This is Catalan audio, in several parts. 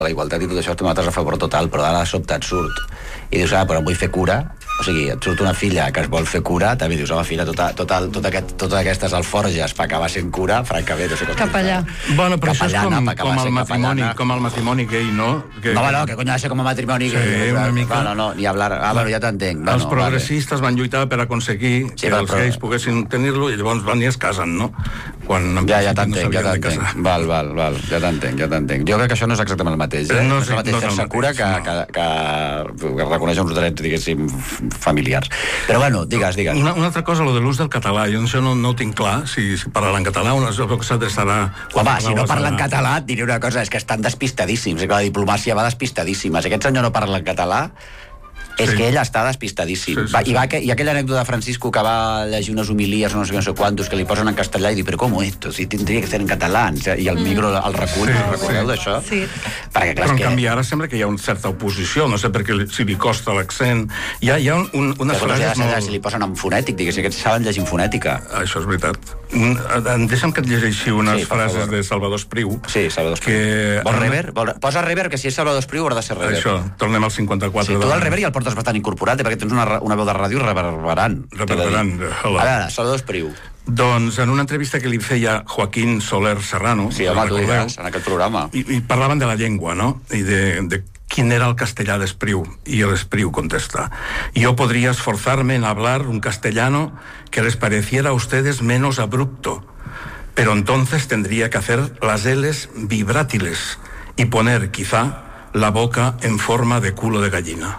la igualtat i tot això, nosaltres a favor total, però ara de sobte et surt i dius, però em vull fer cura. O sigui, et surt una filla que es vol fer cura, també dius, home, filla, totes aquestes alforges per acabar sent cura, francament, no sé com... Capellà. Bueno, però això és com el matrimoni gay, no? No, que cony ha de ser com a matrimoni gay. Sí, una mica. No, ni hablar... Bueno, ja t'entenc. Els progressistes van lluitar per aconseguir que els gais poguessin tenir-lo i llavors van i es casen, no? Ja t'entenc. Val, ja t'entenc. Jo crec que això no és exactament el mateix. No és el mateix fer-se cura que reconèixer uns drets, diguéssim, familiars. Però bueno, digues. Una altra cosa, lo de l'ús del català. Jo això no ho tinc clar, si parlar en català o no sé que s'adreçarà... Home, si no parla en català, et diré una cosa, és que estan despistadíssims, que la diplomàcia va despistadíssima. Si aquest senyor no parla en català, és que ell està despistadíssim. I aquella anècdota de Francisco que va llegir unes homilies, no sé quantos, que li posen en castellà i diu, però com esto? Si tindria que ser en català. I el micro el recull, recordeu d'això? Sí. Però en canvi ara sembla que hi ha una certa oposició, no sé perquè si li costa l'accent. Hi ha unes frases molt... Si li posen en fonètic, diguéssim, que saben llegir en fonètica. Això és veritat. Deixa'm que et llegeixi unes frases de Salvador Espriu. Sí, Salvador Espriu. Vols rever? Posa rever, que si és Salvador Espriu haurà de ser rever. Això, tornem al 54. Sí, tu el rever ja el portes bastant incorporat, perquè tens una veu de ràdio reverberant. A veure, Salvador Espriu. Doncs en una entrevista que li feia Joaquín Soler Serrano... Sí, home, tu diràs, en aquest programa. I parlaven de la llengua, no? I de quién era el castellà d'Espriu. Y el Espriu contesta: yo podría esforzarme en hablar un castellano que les pareciera a ustedes menos abrupto, pero entonces tendría que hacer las L's vibrátiles y poner, quizá, la boca en forma de culo de gallina.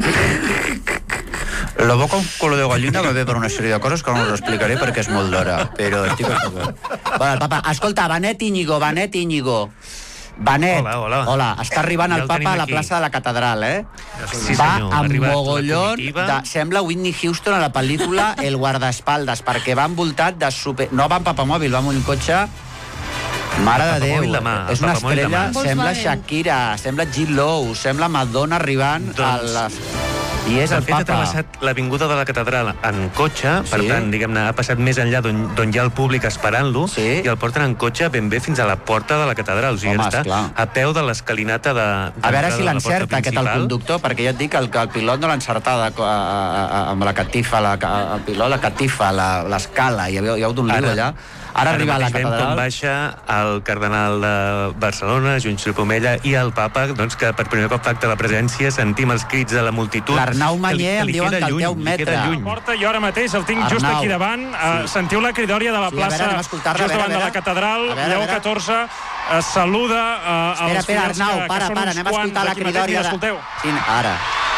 La boca en culo de gallina va bé per una sèrie de coses que no us explicaré perquè és molt d'hora, però estic... Bueno, papa, escolta, Benet Íñigo. Benet, hola. Està arribant el papa a la plaça de la catedral, Sí, va senyor, amb mogollon sembla Whitney Houston a la pel·lícula El guardaespaldes, perquè va envoltat de super... No va amb papamòbil, va amb un cotxe... Mare de Déu, és una estrella, sembla Shakira, sembla J-Lo, sembla Madonna arribant a les... I és el papa. Ha travessat l'avinguda de la catedral en cotxe, per tant, diguem-ne, ha passat més enllà d'on hi ha el públic esperant-lo, i el porten en cotxe ben bé fins a la porta de la catedral. O sigui, està a peu de l'escalinata de... A veure si l'encerta aquest el conductor, perquè ja et dic que el pilot no l'encerta amb la catifa, la catifa, l'escala, hi ha hagut un lío allà. Ara arriba a la catedral. Com baixa el cardenal de Barcelona, Junts Pomella, i el papa, doncs, que per primer cop fa acte de presència, sentim els crits de la multitud. L'Arnau Mañé em diuen que el té a un metre. Jo ara mateix el tinc just aquí davant. Sentiu la cridòria de la plaça just davant de la catedral. Lleó XIV saluda als fidels que són uns quants d'aquí mateix. Mira, escolteu. Ara.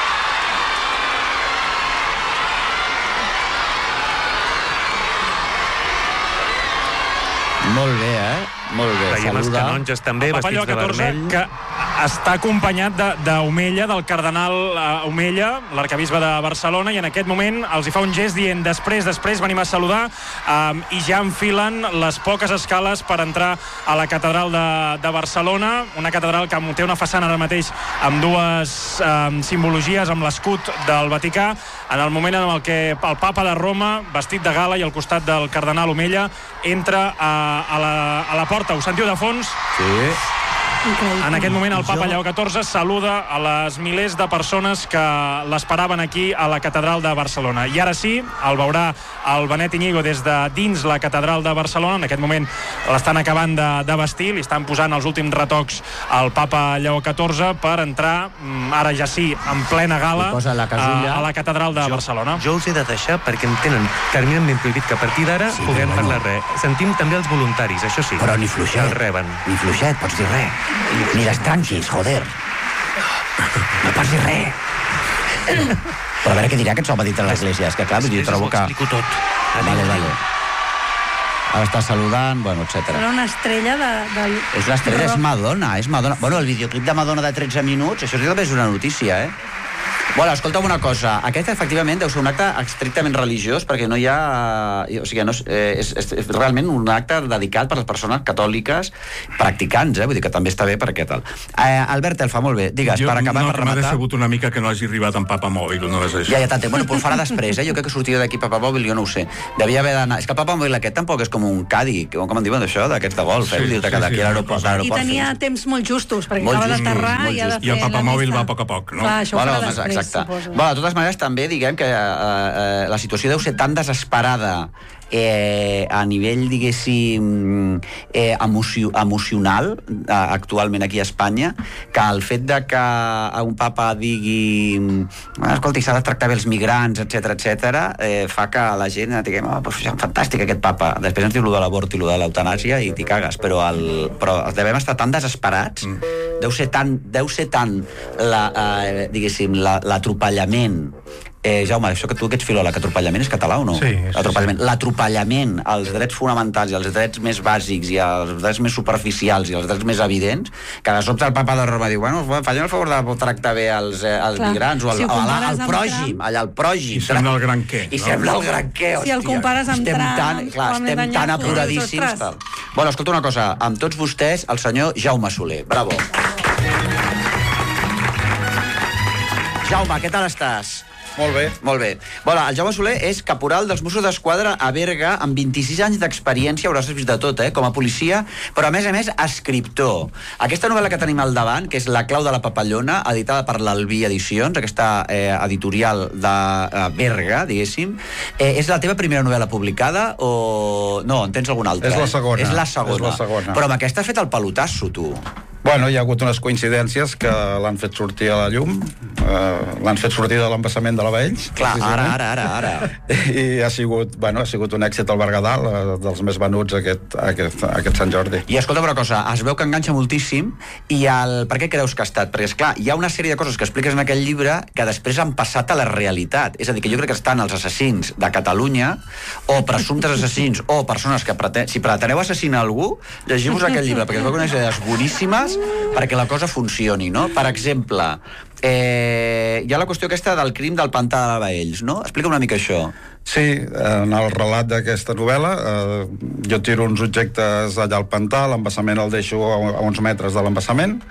Molt bé, Molt bé, veiem els canonges també, vestits de vermell. Que està acompanyat d'Omella, del cardenal Omella, l'arcabisbe de Barcelona, i en aquest moment els hi fa un gest dient després venim a saludar, i ja enfilen les poques escales per entrar a la catedral de Barcelona, una catedral que té una façana ara mateix amb dues simbologies, amb l'escut del Vaticà, en el moment en el que el papa de Roma, vestit de gala i al costat del cardenal Omella, entra a la porta. Ho sentiu de fons? Sí. En aquest moment el papa Lleó XIV saluda a les milers de persones que l'esperaven aquí a la catedral de Barcelona. I ara sí, el veurà el Benet Íñigo des de dins la catedral de Barcelona. En aquest moment l'estan acabant de vestir, li estan posant els últims retocs al papa Lleó XIV per entrar, ara ja sí, en plena gala a la catedral de Barcelona. Jo us he de deixar perquè em tenen terminantment prohibit que a partir d'ara puguem parlar res. Sentim també els voluntaris, això sí. Però ni fluixet, pots dir res. Ni les tranquis, joder. No pots dir res. Però a veure què dirà aquest home dintre l'església. És que clar, jo trobo que... Explico tot. Vale. Ara està saludant, bueno, etc. Era una estrella de... És una estrella, és Madonna. Bueno, el videoclip de Madonna de 13 minuts, això també és una notícia, Bueno, escolta'm una cosa. Aquest, efectivament, deu ser un acte estrictament religiós, perquè no hi ha... O sigui, no és realment un acte dedicat per a les persones catòliques practicants, vull dir que també està bé perquè tal. Albert Elfa, molt bé. Digues, per acabar, per rematar... M'ha decebut una mica que no hagi arribat amb Papamòbil, no és això. Ja t'entenc. Bueno, però ho farà després, Jo crec que sortirà d'aquí Papamòbil, jo no ho sé. Devia haver d'anar... És que el Papamòbil aquest tampoc és com un Caddy, com en diuen d'això, d'aquests de golf, vull dir-te que d'aquí a l'aeroport... I tenia temps molt justos, perquè acaba d'aterrar i ha de fer... I el Papamòbil va a poc a poc, no? Clar, això ho farà després, suposo. Bueno, de totes maneres, també diguem que la situació deu ser tan desesperada a nivell, diguéssim, emocional, actualment aquí a Espanya, que el fet de que un papa digui escolta, s'ha de tractar bé els migrants, etc fa que la gent diguem, fantàstic aquest papa, després ens diu lo de l'abort i lo de l'eutanàsia i t'hi cagues, però devem estar tan desesperats, deu ser tant diguéssim, l'atropellament. Jaume, això que tu que ets filòleg, atropellament és català o no? Sí. L'atropellament als drets fonamentals i als drets més bàsics i als drets més superficials i als drets més evidents, que de sobte el papa de Roma diu, bueno, facin el favor de tractar bé els migrants o el prògim, allà el prògim. I sembla el gran què. I sembla el gran què, hòstia. Si el compares amb Trump... Estem tan apuradíssims. Bueno, escolta una cosa, amb tots vostès, el senyor Jaume Soler. Bravo. Jaume, què tal estàs? Molt bé. Molt bé. Bueno, el Jaume Soler és caporal dels Mossos d'Esquadra a Berga, amb 26 anys d'experiència, hauràs vist de tot, com a policia, però a més, escriptor. Aquesta novel·la que tenim al davant, que és La clau de la papallona, editada per l'Albí Edicions, aquesta editorial de Berga, diguéssim, és la teva primera novel·la publicada o... No, en tens alguna altra? És la segona. És la segona. Però amb aquesta has fet el pelotasso, tu. Bueno, hi ha hagut unes coincidències que l'han fet sortir a la llum, l'han fet sortir de l'embassament de la Baells. Clar, ara. I ha sigut un èxit al Berguedà, dels més venuts aquest Sant Jordi. I escolta una cosa, es veu que enganxa moltíssim, i per què creus que ha estat? Perquè, esclar, hi ha una sèrie de coses que expliques en aquell llibre que després han passat a la realitat. És a dir, que jo crec que estan els assassins de Catalunya, o presumptes assassins, o persones que si preteneu assassinar algú, llegiu-vos aquell llibre, perquè es veu que unes idees boníssimes perquè la cosa funcioni, no? Per exemple, hi ha la qüestió aquesta del crim del pantà de la Baells, no? Explica una mica això. Sí, en el relat d'aquesta novel·la jo tiro uns objectes allà al pantà, l'embassament el deixo a uns metres de l'embassament,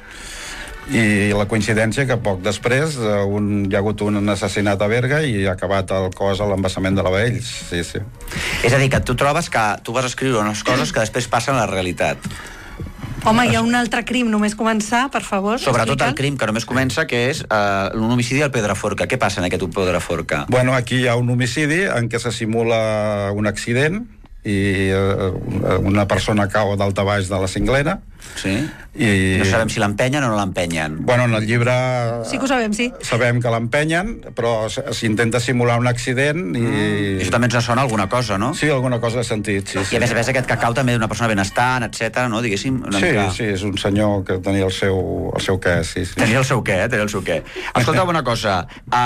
i la coincidència que poc després hi ha hagut un assassinat a Berga i ha acabat el cos a l'embassament de la Baells. Sí. És a dir, que tu trobes que tu vas escriure unes coses que després passen a la realitat. Home, hi ha un altre crim, només començar, per favor. Sobretot el crim que només comença, que és un homicidi al Pedraforca. Què passa en aquest Pedraforca? Bueno, aquí hi ha un homicidi en què se simula un accident i una persona cau dalta baix de la cinglera. Sí? I no sabem si l'empenyen o no l'empenyen. Bueno, en el llibre... Sí que ho sabem, sí. Sabem que l'empenyen, però s'intenta simular un accident i... I això també ens sona alguna cosa, no? Sí, alguna cosa he sentit, sí. I a més aquest que cau també d'una persona benestant, etc, no? Diguéssim, una mica... Sí, és un senyor que tenia el seu què, sí. Tenia el seu què. Escolta una cosa,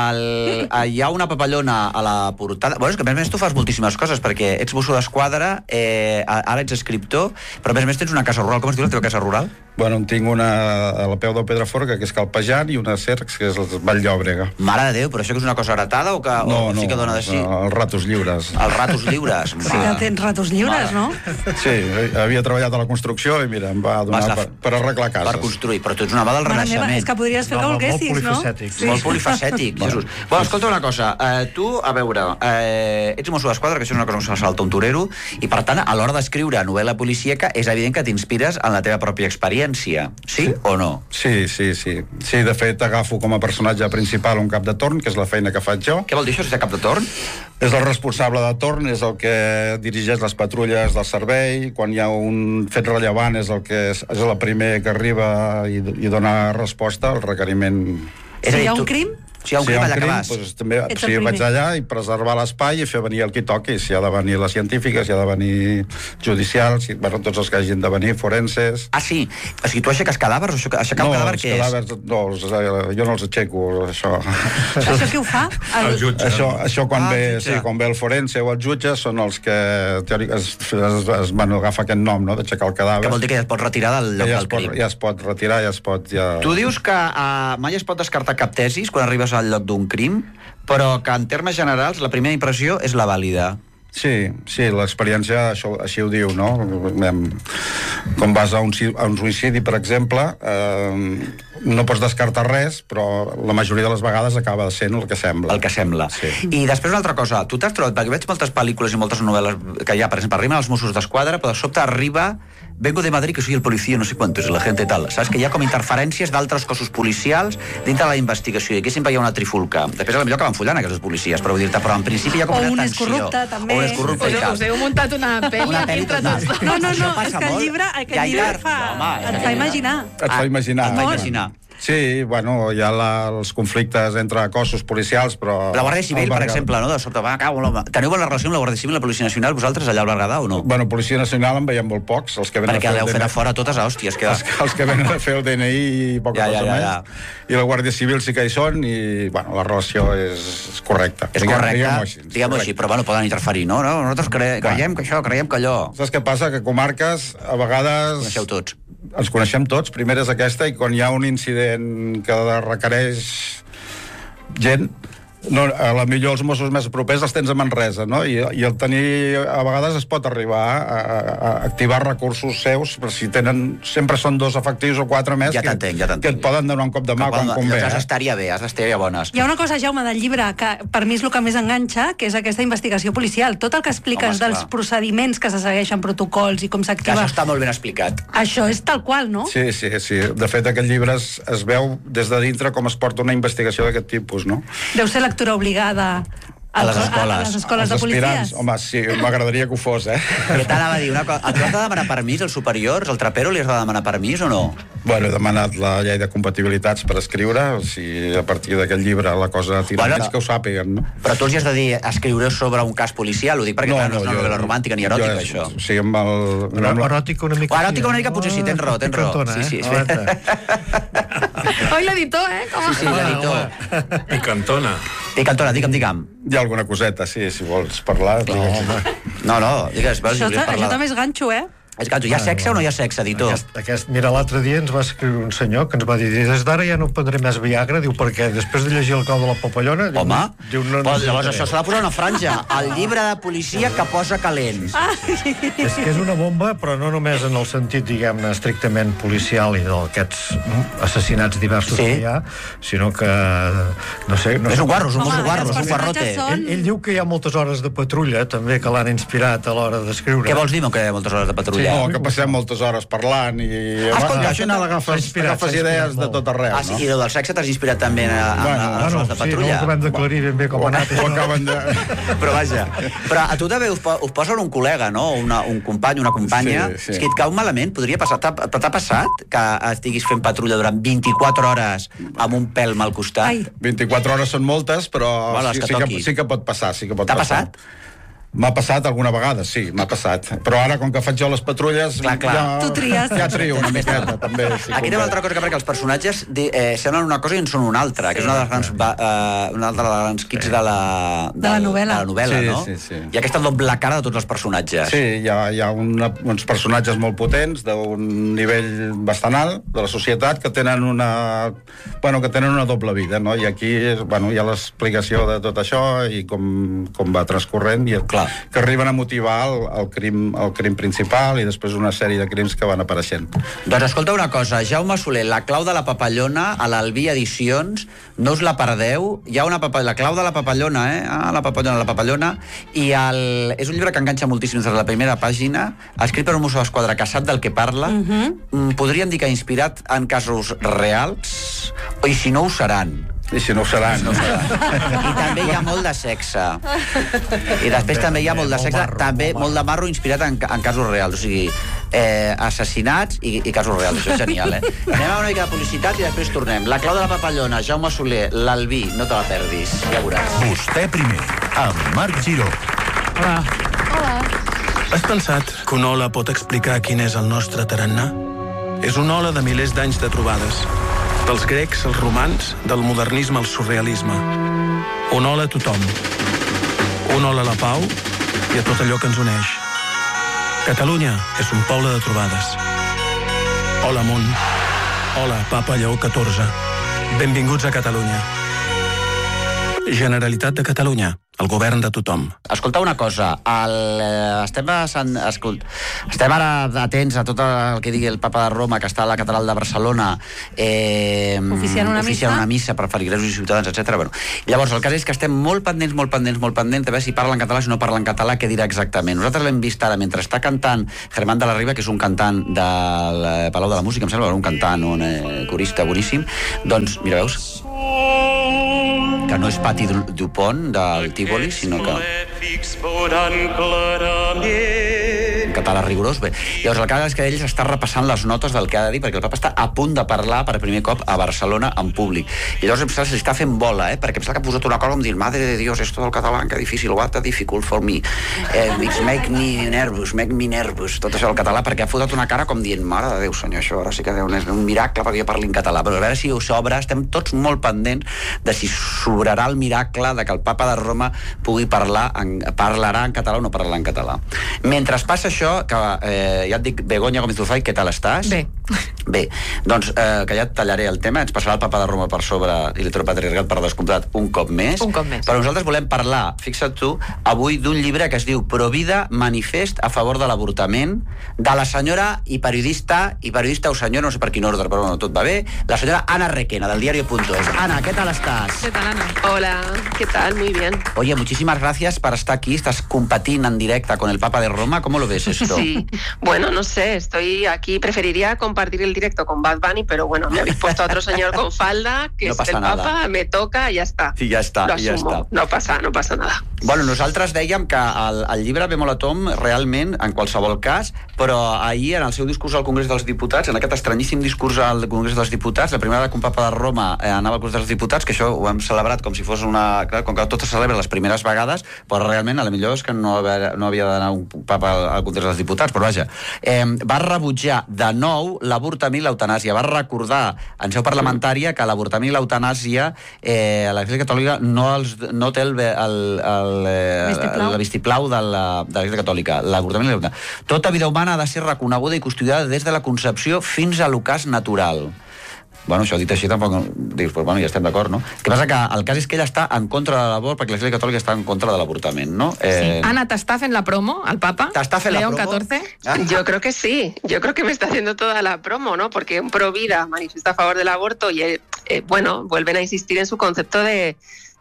hi ha una papallona a la portada... Bueno, és que a més tu fas moltíssimes coses, perquè ets mosso d'esquadra, ara ets escriptor, però a més tens una casa rural. Com es diu la teva casa rural? Bueno, en tinc una a la peu del Pedraforca, que és Calpejant, i una a Cercs, que és el Vall-llòbrega. Mare de Déu, però això que és una cosa heretada o sí que dona de sí? No, els ratos lliures. Els ratos lliures? Sí que tens ratos lliures, no? Sí, havia treballat a la construcció i mira, em va donar per arreglar cases. Per construir, però tu ets una mà del Renaixement. És que podries fer el que volguessis, no? Molt polifacètic, Jesús. Bueno, escolta una cosa, tu, a veure, ets mosso d'esquadra, que això és una cosa que se salta un torero, i per tant, a l'hora d'escriure novel·la policíaca, és evident que t'inspires en la teva pròpia experiència. Sí o no? Sí. Sí, de fet, agafo com a personatge principal un cap de torn, que és la feina que faig jo. Què vol dir això, ser cap de torn? És el responsable de torn, és el que dirigeix les patrulles del servei. Quan hi ha un fet rellevant és el primer que arriba i dona resposta al requeriment. Si hi ha un crim? Si hi ha un crim, allà que vas. Doncs, també, vaig allà i preservar l'espai i fer venir el qui toqui. Si ha de venir les científiques, si ha de venir judicials, tots els que hagin de venir, forenses... Ah, sí? O sigui, tu aixeques cadàvers? Aixecar un cadàver què és? No, jo no els aixeco, això. Això qui ho fa? El jutge. Això quan ve el forense o el jutge són els que agafa aquest nom, no?, d'aixecar el cadàver. Que vol dir que ja es pot retirar del lloc del crim. Ja es pot retirar, Tu dius que mai es pot descartar cap tesis quan arribes poses al lloc d'un crim, però que en termes generals la primera impressió és la vàlida. Sí, l'experiència així ho diu, no? Quan vas a un suïcidi, per exemple, no pots descartar res, però la majoria de les vegades acaba sent el que sembla. El que sembla. Sí. I després una altra cosa, tu t'has trobat, perquè veig moltes pel·lícules i moltes novel·les que hi ha, per exemple, arriben els Mossos d'Esquadra, però de sobte arriba vengo de Madrid, que soy el policía, no sé cuántos, la gente tal. Saps que hi ha com interferències d'altres cossos policials dintre de la investigació, i aquí sempre hi ha una trifulca. Després potser acaben follant aquests policies, però vull dir-te, però en principi hi ha com una tensió. O un és corrupte, també. O un és corrupte, i tal. Us heu muntat una pel·li entre tots. No, és que el llibre et fa imaginar. Et fa imaginar. Sí, bueno, hi ha els conflictes entre cossos policials, però... La Guàrdia Civil, per exemple, no? De sobte, teniu bona relació amb la Guàrdia Civil i la Policia Nacional, vosaltres, allà al Berguedà, o no? Bueno, Policia Nacional en veiem molt pocs, els que venen perquè l'heu fet a fora totes a hòsties. Els que venen a fer el DNI i poca cosa més. I la Guàrdia Civil sí que hi són, i, bueno, la relació és correcta. És correcta, diguem-ho així, però, bueno, poden interferir, no? Nosaltres creiem que això, creiem que allò... Saps què passa? Que comarques, a vegades... Coneixeu tots. Ens coneixem tots, primera és aquesta, i quan hi ha un incident que requereix gent, no, a la millor els Mossos més propers els tens a Manresa, no? I el tenir, a vegades es pot arribar a activar recursos seus, però si tenen, sempre són 2 efectius o 4 més ja t'entenc. Que et poden donar un cop de mà quan convé. Has d'estar-hi bé, has d'estar-hi bones. Hi ha una cosa, Jaume, del llibre que per mi és el que més enganxa, que és aquesta investigació policial. Tot el que expliques dels procediments que se segueixen, protocols i com s'activa... Això està molt ben explicat. Això és tal qual, no? Sí. De fet, aquest llibre es veu des de dintre com es porta una investigació d'aquest tipus, no? Deu ser lectura obligada a les escoles de policies. Home, sí, m'agradaria que ho fos, Jo t'anava a dir una cosa. Tu has de demanar permís als superiors? Al trapero li has de demanar permís o no? Bueno, he demanat la llei de compatibilitats per escriure, si a partir d'aquest llibre la cosa tira més que ho sàpiguen, no? Però tu els has de dir, escriure sobre un cas policial, ho dic perquè no és una novel·la romàntica ni eròtica, això. Sí, amb el... Eròtica una mica... Eròtica una mica potser sí, tens raó. Sí. Oi, l'editor, Sí, l'editor. Picantona, digue'm. Hi ha alguna coseta, sí, si vols parlar. No, digues. Això també és ganxo, Hi ha sexe o no hi ha sexe, editor? Mira, l'altre dia ens va escriure un senyor que ens va dir, des d'ara ja no prendré més Viagra, diu, perquè després de llegir El clau de la papallona... Home, llavors això s'ha de posar una franja. El llibre de policia que posa calent. És que és una bomba, però no només en el sentit, diguem-ne, estrictament policial i d'aquests assassinats diversos que hi ha, sinó que, no sé... És un guarro, és un guarrote. Ell diu que hi ha moltes hores de patrulla, també, que l'han inspirat a l'hora d'escriure. Què vols dir, que hi ha moltes hores de patrulla? No, que passem moltes hores parlant i al final agafes idees de tot arreu, no? I del sexe t'has inspirat també a les hores de patrulla? Sí, no ho acabem d'aclarir ben bé com ha anat. Però vaja, però a tu també us posen un col·lega, no? Un company, una companya. És que et cau malament, podria passar. T'ha passat que estiguis fent patrulla durant 24 hores amb un pèl mal costat? 24 hores són moltes, però sí que pot passar. T'ha passat? M'ha passat alguna vegada, sí, m'ha passat. Però ara, com que faig jo les patrulles... Tu tries. Ja trio una miqueta, també. Aquí hi ha una altra cosa, perquè els personatges semblen una cosa i en són una altra, que és una de les grans quits de la novel·la, no? Sí. I aquesta doble cara de tots els personatges. Sí, hi ha uns personatges molt potents, d'un nivell bastant alt de la societat, que tenen una doble vida, no? I aquí hi ha l'explicació de tot això i com va transcorrent, i que arriben a motivar el crim principal i després una sèrie de crims que van apareixent. Doncs escolta una cosa, Jaume Soler, La clau de la papallona, a l'Albí Edicions, no us la perdeu, hi ha la clau de la papallona, la papallona, i és un llibre que enganxa moltíssim des de la primera pàgina, escrit per un mosso d'esquadra que sap del que parla, podríem dir que inspirat en casos reals, i si no ho seran. I si no ho seran. I també hi ha molt de sexe. I després també hi ha molt de sexe, també molt de marro inspirat en casos reals. O sigui, assassinats i casos reals. Això és genial, Anem a una mica de publicitat i després tornem. La clau de la papallona, Jaume Soler, l'Albí, no te la perdis, ja veuràs. Vostè primer, amb Marc Giró. Hola. Has pensat que una ola pot explicar quin és el nostre tarannà? És una ola de milers d'anys de trobades. Dels grecs als romans, del modernisme al surrealisme. Una ola a tothom. Una ola a la pau i a tot allò que ens uneix. Catalunya és un poble de trobades. Hola, món. Hola, Papa Lleó XIV. Benvinguts a Catalunya. Generalitat de Catalunya, el govern de tothom. Escolta una cosa, estem ara atents a tot el que digui el papa de Roma, que està a la catedral de Barcelona, oficiant una missa per feligresos i ciutadans, etc. Bueno, llavors, el cas és que estem molt pendents, de veure si parla en català, si no parla en català, què dirà exactament. Nosaltres l'hem vist ara, mentre està cantant Germán de la Riva, que és un cantant del Palau de la Música, em sembla, un cantant, un corista boníssim, doncs, mira, veus? Que no és Pati Dupont del Tívoli, sinó que en català rigorós. Bé, llavors el cas és que ell està repassant les notes del que ha de dir, perquè el papa està a punt de parlar per primer cop a Barcelona en públic. I llavors em sembla que se li està fent bola, perquè em sembla que ha posat una cosa com dir, madre de Dios, esto del català, que difícil, what a difficult for me. It's make me nervous, tot això del català, perquè ha fotut una cara com dient, mare de Déu, senyor, això ara sí que és un miracle perquè jo parli en català. Però a veure si s'obre, estem tots molt pendents de si s'obrarà el miracle de que el papa de Roma pugui parlarà en català o no parlarà en català. Mentre passa això, que ja et dic, Begoña Gómez Zuzay, què tal estàs? Bé, doncs que ja et tallaré el tema, ens passarà el papa de Roma per sobre i l'heteropatriarcat per descomptat un cop més. Però nosaltres volem parlar, fixa't tu, avui d'un llibre que es diu Provida, manifest a favor de l'avortament, de la senyora i periodista o senyora, no sé per quin ordre, però bueno, tot va bé, la senyora Ana Requena, del diario.es. Ana, ¿qué tal estás? ¿Qué tal, Ana? Hola, ¿qué tal? Muy bien. Oye, muchísimas gracias por estar aquí, estás compatiendo en directa con el Papa de Roma, ¿cómo lo ves esto? Sí, bueno, no sé, estoy aquí, preferiría compartir el directo con Bad Bunny, pero bueno, me habéis puesto a otro señor con falda, que no es el nada. Papa, me toca i ja està. Sí, ja està, lo asumo, no passa nada. Bueno, nosaltres dèiem que el llibre ve molt a tom, realment, en qualsevol cas, però ahir, en el seu discurs al Congrés dels Diputats, en aquest estranyíssim discurs al Congrés dels Diputats, la primera vegada que un Papa de Roma anava al Congrés dels Diputats, que això ho hem celebrat com si fos una... Clar, com que tot es celebra les primeres vegades, però realment, a la millor és que no havia d'anar un Papa al Congrés dels Diputats, però vaja, va rebutjar de nou l'avortament i l'eutanàsia, va recordar en seu parlamentària que l'avortament i l'eutanàsia l'Església Catòlica no té el vistiplau de l'Església Catòlica, l'avortament i l'eutanàsia. Tota vida humana ha de ser reconeguda i custodiada des de la concepció fins a l'ocàs natural. Bueno, això dit així tampoc dius, però bueno, ja estem d'acord, no? El que passa que el cas és que ella està en contra de l'avort perquè l'Església Catòlica està en contra de l'avortament, no? Sí. Ana, ¿t'està fent la promo, el Papa? ¿T'està fent León la promo? XIV? Yo creo que sí, yo creo que me está haciendo toda la promo, ¿no? Porque un pro vida manifiesta a favor del aborto y, bueno, vuelven a insistir en su concepto de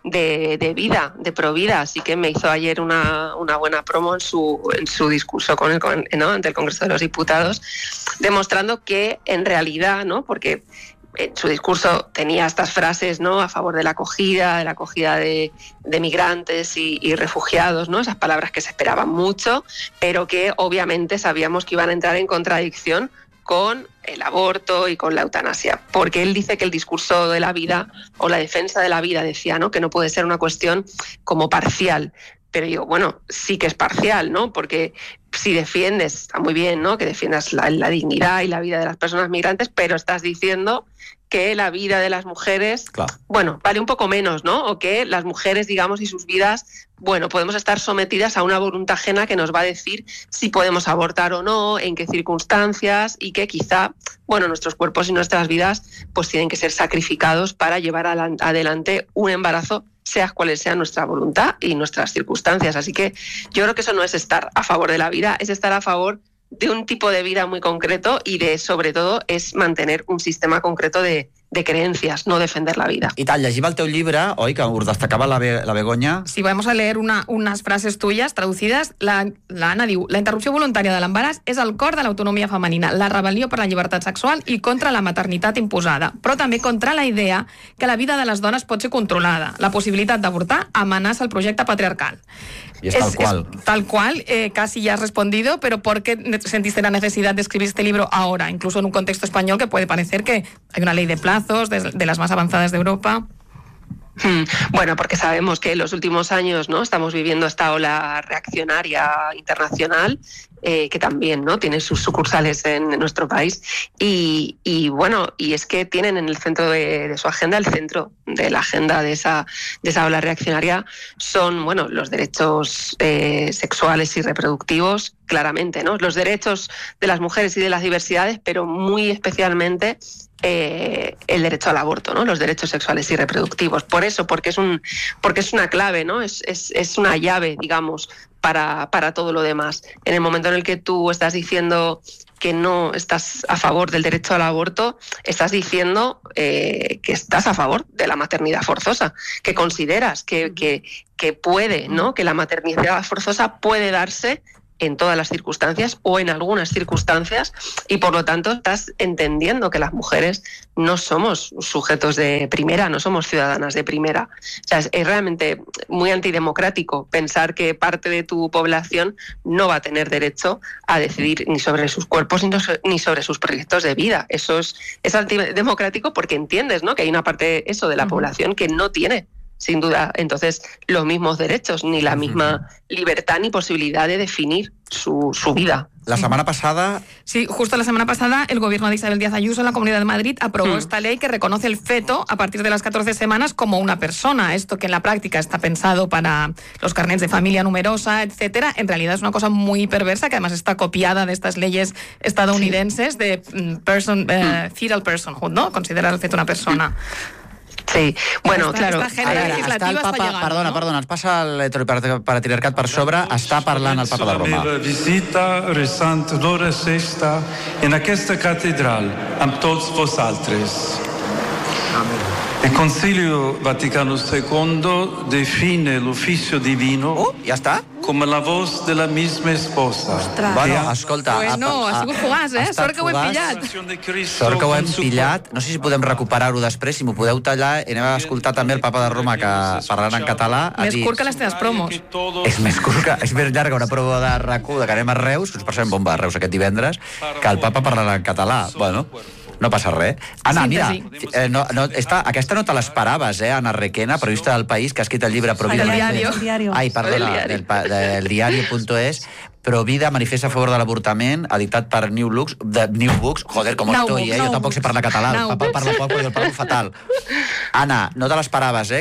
vida, de provida, así que me hizo ayer una buena promo en su discurso ante el Congreso de los Diputados, demostrando que en realidad, ¿no? Porque en su discurso tenía estas frases, ¿no? A favor de la acogida de migrantes y refugiados, ¿no? Esas palabras que se esperaban mucho, pero que obviamente sabíamos que iban a entrar en contradicción con el aborto y con la eutanasia, porque él dice que el discurso de la vida o la defensa de la vida, decía, ¿no? Que no puede ser una cuestión como parcial. Pero digo, bueno, sí que es parcial, ¿no? Porque si defiendes, está muy bien, ¿no? Que defiendas la dignidad y la vida de las personas migrantes, pero estás diciendo que la vida de las mujeres, claro, bueno, vale un poco menos, ¿no? O que las mujeres, digamos, y sus vidas, bueno, podemos estar sometidas a una voluntad ajena que nos va a decir si podemos abortar o no, en qué circunstancias, y que quizá, bueno, nuestros cuerpos y nuestras vidas pues tienen que ser sacrificados para llevar adelante un embarazo, sea cuales sean nuestra voluntad y nuestras circunstancias. Así que yo creo que eso no es estar a favor de la vida, es estar a favor de un tipo de vida muy concreto y sobre todo, es mantener un sistema concreto de creencias, no defender la vida. I tal, llegiva el teu llibre, oi, que ho destacava la Begoña? Sí, vamos a leer unas frases tuyas traducides. La Ana diu, la interrupció voluntària de l'embaràs és el cor de l'autonomia femenina, la rebel·lió per la llibertat sexual i contra la maternitat imposada, però també contra la idea que la vida de les dones pot ser controlada. La possibilitat d'avortar amenaça el projecte patriarcal. Y es tal cual. Es tal cual, casi ya has respondido, pero ¿por qué sentiste la necesidad de escribir este libro ahora, incluso en un contexto español que puede parecer que hay una ley de plazos de las más avanzadas de Europa? Bueno, porque sabemos que en los últimos años, ¿no? Estamos viviendo esta ola reaccionaria internacional, que también, ¿no? Tiene sus sucursales en nuestro país y bueno, y es que tienen en el centro de su agenda, el centro de la agenda de esa ola reaccionaria son, bueno, los derechos sexuales y reproductivos, claramente, ¿no? Los derechos de las mujeres y de las diversidades, pero muy especialmente el derecho al aborto, ¿no? Los derechos sexuales y reproductivos. Por eso, porque es una clave, ¿no? Es una llave, digamos, para todo lo demás. En el momento en el que tú estás diciendo que no estás a favor del derecho al aborto, estás diciendo que estás a favor de la maternidad forzosa, que consideras que puede, ¿no? Que la maternidad forzosa puede darse en todas las circunstancias o en algunas circunstancias, y por lo tanto estás entendiendo que las mujeres no somos sujetos de primera, no somos ciudadanas de primera. O sea, es realmente muy antidemocrático pensar que parte de tu población no va a tener derecho a decidir ni sobre sus cuerpos ni sobre sus proyectos de vida. Eso es antidemocrático porque entiendes, ¿no?, que hay una parte de la población que no tiene, sin duda, entonces, los mismos derechos, ni la misma libertad ni posibilidad de definir su vida. La semana pasada... Sí, justo la semana pasada el gobierno de Isabel Díaz Ayuso en la Comunidad de Madrid aprobó esta ley que reconoce el feto a partir de las 14 semanas como una persona. Esto que en la práctica está pensado para los carnets de familia numerosa, etcétera, en realidad es una cosa muy perversa que además está copiada de estas leyes estadounidenses de fetal personhood, ¿no? Considerar el feto una persona. Sí, bueno, claro. Està el papa, perdona, ens passa l'heteropatriarcat per sobre, està parlant el papa de Roma. La visita resant l'hora sexta en aquesta catedral amb tots vosaltres. El Concilio Vaticano II define l'oficio divino com la voz de la misma esposa. Bueno, escolta... Bueno, ha sigut fugaç, Sort que ho hem pillat. Sort que ho hem pillat. No sé si podem recuperar-ho després, si m'ho podeu tallar. Anem a escoltar també el papa de Roma, que parlant en català... Més curt que les teves promos. És més curt que... És més llarga una prova de RAC1 que anem a Reus, que us passem bomba a Reus aquest divendres, que el papa parlant en català. Bueno... No passa res. Anna, mira, aquesta no te l'esperaves, Anna Requena, periodista del País, que ha escrit el llibre Provida... El diario. Ai, perdona, del diario.es, Provida, manifesta a favor de l'avortament, editat per New Books. Joder, com estoy, jo tampoc sé parlar català, el papa parla poc, però jo el parlo fatal. Anna, no te l'esperaves,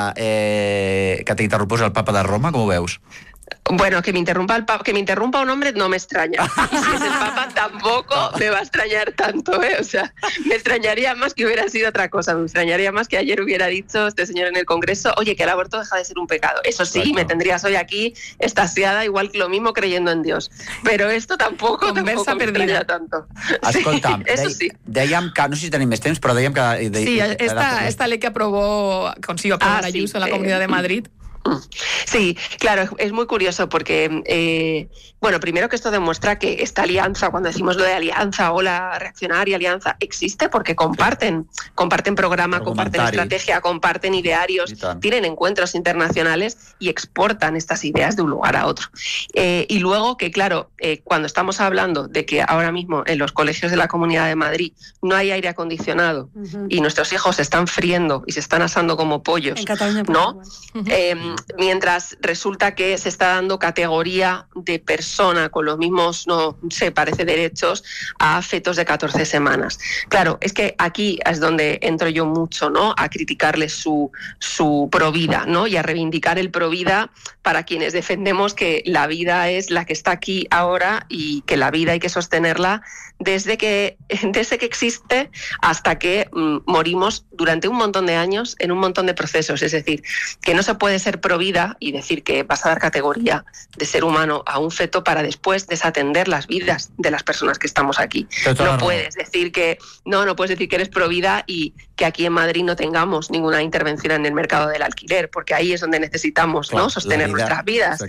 que t'interrompés el papa de Roma, com ho veus? Bueno, que me interrumpa un hombre no me extraña. Y si es el Papa tampoco me va a extrañar tanto, O sea, me extrañaría más que hubiera sido otra cosa. Me extrañaría más que ayer hubiera dicho este señor en el Congreso, oye, que el aborto deja de ser un pecado. Eso sí, me tendrías hoy aquí extasiada, igual que lo mismo creyendo en Dios. Pero esto tampoco me extraña tanto. Escolta'm, dèiem que, no sé si tenim més temps, però dèiem que... Sí, esta ley que consiguió aprobar Ayuso en la Comunidad de Madrid. Sí, claro, es muy curioso porque, bueno, primero que esto demuestra que esta alianza, cuando decimos lo de alianza, ola reaccionaria, alianza, existe porque comparten programa, comparten estrategia, comparten idearios, tienen encuentros internacionales y exportan estas ideas de un lugar a otro. Y luego que, claro, cuando estamos hablando de que ahora mismo en los colegios de la Comunidad de Madrid no hay aire acondicionado y nuestros hijos se están friendo y se están asando como pollos, ¿no? Mientras resulta que se está dando categoría de persona con los mismos, no sé, parece derechos a fetos de 14 semanas. Claro, es que aquí es donde entro yo mucho, ¿no? A criticarles su provida, ¿no? Y a reivindicar el provida para quienes defendemos que la vida es la que está aquí ahora y que la vida hay que sostenerla desde que existe hasta que morimos durante un montón de años en un montón de procesos. Es decir, que no se puede ser provida y decir que vas a dar categoría de ser humano a un feto para después desatender las vidas de las personas que estamos aquí. No puedes decir que eres provida y que aquí en Madrid no tengamos ninguna intervención en el mercado del alquiler, porque ahí es donde necesitamos, ¿no?, sostener nuestras vidas,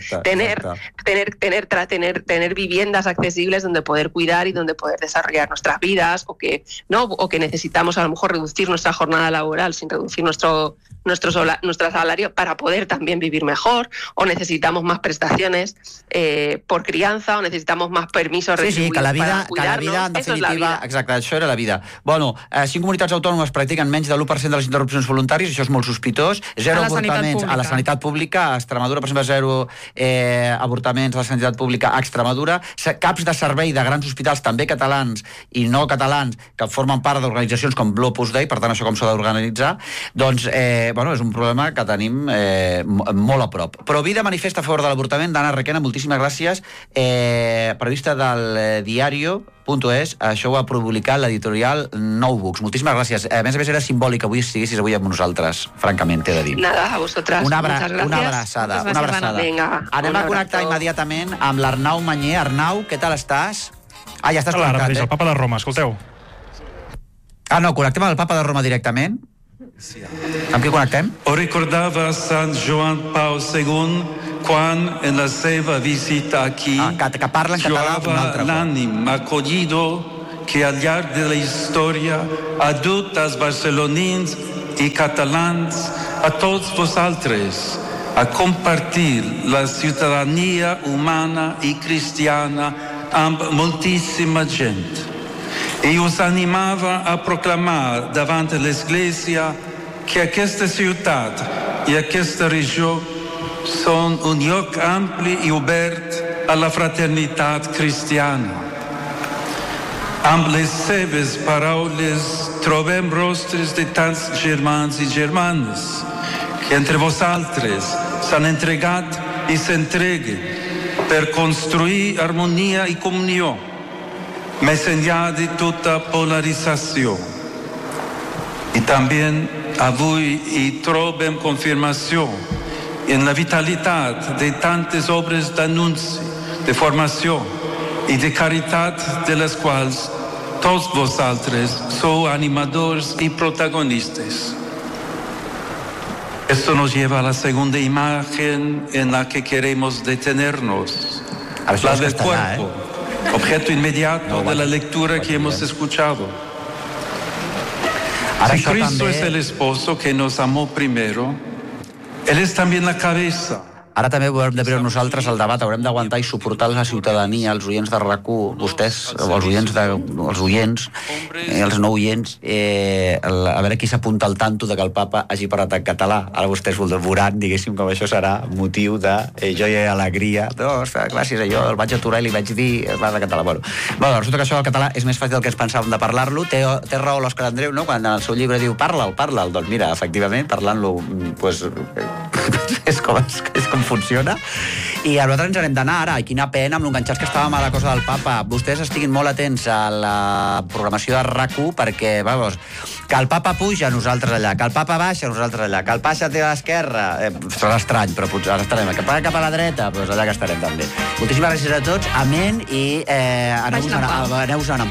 tener viviendas accesibles donde poder cuidar y donde poder desarrollar nuestras vidas, o que necesitamos a lo mejor reducir nuestra jornada laboral sin reducir nuestro salario para poder también vivir mejor, o necesitamos más prestaciones por crianza, o necesitamos más permisos retribuïts para cuidarnos. Que la vida, en definitiva, exacte, això era la vida. Bueno, 5 comunitats autònomes practiquen menys de l'1% de les interrupcions voluntàries, això és molt sospitós. 0 avortaments a la sanitat pública, a Extremadura, per exemple, 0 avortaments a la sanitat pública a Extremadura, caps de servei de grans hospitals, també catalans i no catalans, que formen part d'organitzacions com l'Opus Dei, per tant, això com s'ha d'organitzar, doncs, és un problema que tenim molt a prop. Provida manifesta a favor de l'avortament d'Anna Requena, moltíssimes gràcies. Periodista del diario.es, això ho ha publicat l'editorial Nou Books. Moltíssimes gràcies. A més era simbòlic que avui estiguessis avui amb nosaltres, francament, t'he de dir. Nada, a vosotras. Una abraçada. Venga, anem a connectar immediatament amb l'Arnau Manyer. Arnau, què tal estàs? Ja estàs connectat, el Papa de Roma, escolteu. No, connectem amb el Papa de Roma directament. Amb qui connectem? Ho ricordava Sant Joan Pau II quan en la seva visita aquí que parla en català un altre cop. L'ànim acollido que al llarg de la història ha dut als barcelonins i catalans, a tots vosaltres, a compartir la ciutadania humana i cristiana amb moltíssima gent. I us animava a proclamar davant l'Església que aquesta ciutat i aquesta regió són un lloc ampli i obert a la fraternitat cristiana. Amb les seves paraules trobem rostres de tants germans i germanes que entre vosaltres s'han entregat i s'entreguen per construir harmonia i comunió més enllà de tota polarització. I també avui hi trobem confirmació en la vitalitat de tantes obres d'anunci, de formació i de caritat de les quals tots vosaltres sou animadors y protagonistas. Esto nos lleva a la segunda imagen en la que queremos detenernos, la del cuerpo, objeto inmediato de la lectura que hemos escuchado. Si Cristo es el esposo que nos amó primero, Él es también la cabeza. Ara també haurem de veure nosaltres el debat, haurem d'aguantar i suportar la ciutadania, els oients de RAC1, vostès, els oients, els no oients, a veure qui s'apunta al tanto de que el papa hagi parlat en català. Ara vostès veuran, diguéssim, com això serà motiu de joia i alegria. No, gràcies a jo, el vaig aturar i li vaig dir el parla de català. Bueno, resulta que això del català és més fàcil del que ens pensàvem de parlar-lo. Té raó l'Òscar Andreu, no?, quan en el seu llibre diu parla'l. Doncs mira, efectivament, parlant-lo és com funciona. I a nosaltres ens n'hem d'anar ara. I quina pena amb l'enganxats que estàvem a la cosa del papa. Vostès estiguin molt atents a la programació de RAC1 perquè, vamos, que el papa puja, nosaltres allà, que el papa baixa, nosaltres allà, que el papa té a l'esquerra, serà estrany, però potser estarem, que paga cap a la dreta, doncs allà que estarem també. Moltíssimes gràcies a tots, amén, i aneu-vos anant